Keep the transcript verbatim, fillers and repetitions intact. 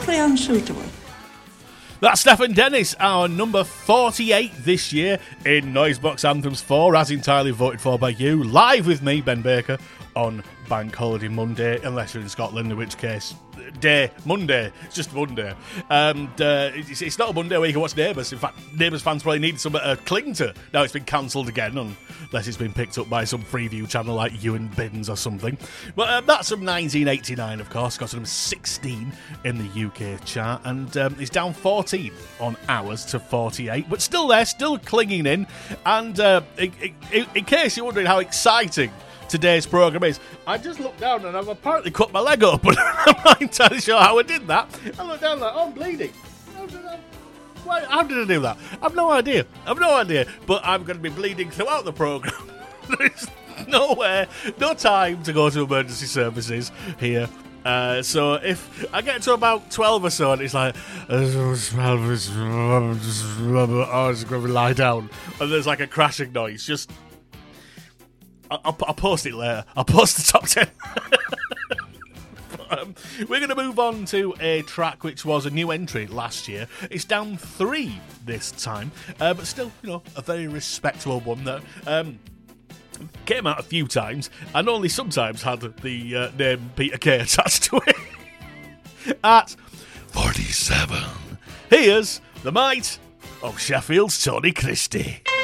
totally unsuitable. That's Stephen Dennis, our number forty-eight this year in Noisebox Anthems four, as entirely voted for by you. Live with me, Ben Baker, on Bank Holiday Monday, unless you're in Scotland, in which case, day, Monday. It's just Monday. And uh, it's, it's not a Monday where you can watch Neighbours. In fact, Neighbours fans probably need something to cling to. Now it's been cancelled again, unless it's been picked up by some Freeview channel like Ewan Bins or something. But um, that's from nineteen eighty-nine, of course. Got to number sixteen in the U K chart. And um, it's down fourteen on ours to forty-eight. But still there, still clinging in. And uh, in, in, in case you're wondering how exciting today's programme is, I just looked down and I've apparently cut my leg open. I'm not entirely sure how I did that. I looked down like, oh, I'm bleeding. How did I, why, how did I do that? I've no idea. I've no idea. But I'm going to be bleeding throughout the programme. There's nowhere, no time to go to emergency services here. Uh, so if I get to about twelve or so and it's like, oh, I'm just going to lie down, and there's like a crashing noise, just I'll, I'll post it later. I'll post the top ten. but, um, we're going to move on to a track which was a new entry last year. It's down three this time, uh, but still, you know, a very respectable one that um, came out a few times and only sometimes had the uh, name Peter Kay attached to it. At forty-seven, here's the might of Sheffield's Tony Christie.